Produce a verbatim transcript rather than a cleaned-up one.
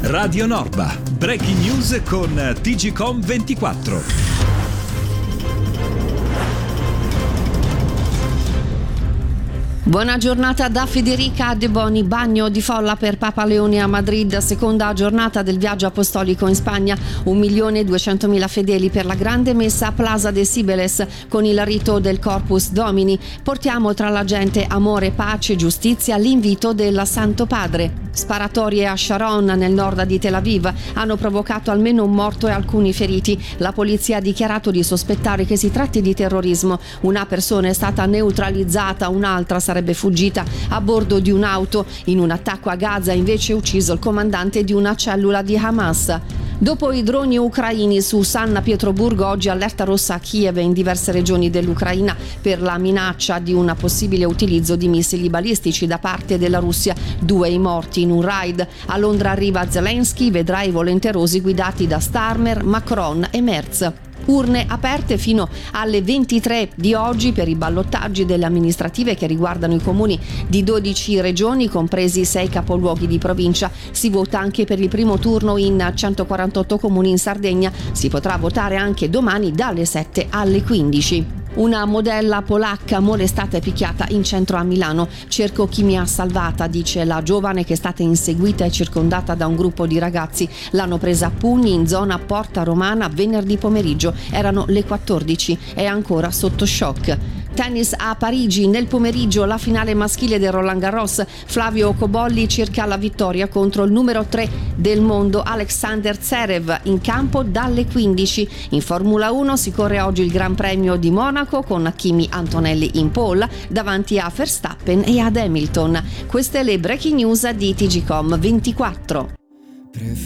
Radio Norba, breaking news con T G Com ventiquattro. Buona giornata da Federica De Boni. Bagno di folla per Papa Leone a Madrid, seconda giornata del viaggio apostolico in Spagna. un milione e duecentomila fedeli per la grande messa a Plaza de Cibeles con il rito del Corpus Domini. Portiamo tra la gente amore, pace, giustizia, l'invito del Santo Padre. Sparatorie a Sharon, nel nord di Tel Aviv, hanno provocato almeno un morto e alcuni feriti. La polizia ha dichiarato di sospettare che si tratti di terrorismo. Una persona è stata neutralizzata, un'altra sarebbe fuggita a bordo di un'auto. In un attacco a Gaza invece è ucciso il comandante di una cellula di Hamas. Dopo i droni ucraini su San Pietroburgo, oggi allerta rossa a Kiev e in diverse regioni dell'Ucraina per la minaccia di un possibile utilizzo di missili balistici da parte della Russia. Due i morti in un raid. A Londra arriva Zelensky, vedrà i volenterosi guidati da Starmer, Macron e Merz. Urne aperte fino alle ventitré di oggi per i ballottaggi delle amministrative che riguardano i comuni di dodici regioni, compresi sei capoluoghi di provincia. Si vota anche per il primo turno in centoquarantotto comuni in Sardegna. Si potrà votare anche domani dalle sette alle quindici. Una modella polacca molestata e picchiata in centro a Milano. Cerco chi mi ha salvata, dice la giovane che è stata inseguita e circondata da un gruppo di ragazzi. L'hanno presa a pugni in zona Porta Romana venerdì pomeriggio. Erano le quattordici. È ancora sotto shock. Tennis a Parigi, nel pomeriggio la finale maschile del Roland Garros. Flavio Cobolli cerca la vittoria contro il numero tre del mondo Alexander Zverev, in campo dalle quindici. In Formula uno si corre oggi il Gran Premio di Monaco con Kimi Antonelli in pole davanti a Verstappen e ad Hamilton. Queste le breaking news di T G Com ventiquattro.